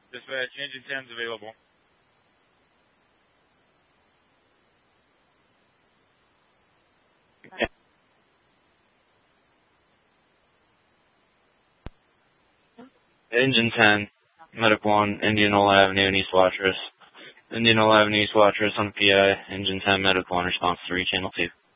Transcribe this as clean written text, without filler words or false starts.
Dispatch, engine 10's available. Engine 10, Medic 1, Indianola Avenue and East Watrous. Indianola Avenue, East Watrous on PI. Engine 10, Medic 1, response 3, Channel 2.